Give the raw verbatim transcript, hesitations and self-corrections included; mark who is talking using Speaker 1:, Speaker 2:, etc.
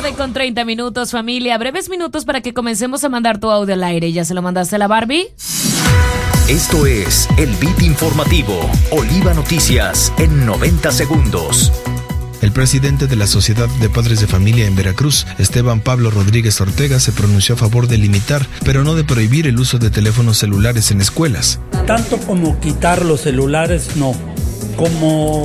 Speaker 1: tarde con treinta minutos, familia. Breves minutos para que comencemos a mandar tu audio al aire. ¿Ya se lo mandaste a la Barbie?
Speaker 2: Esto es el Beat Informativo, Oliva Noticias, en noventa segundos.
Speaker 3: El presidente de la Sociedad de Padres de Familia en Veracruz, Esteban Pablo Rodríguez Ortega, se pronunció a favor de limitar, pero no de prohibir el uso de teléfonos celulares en escuelas.
Speaker 4: Tanto como quitar los celulares, no. Como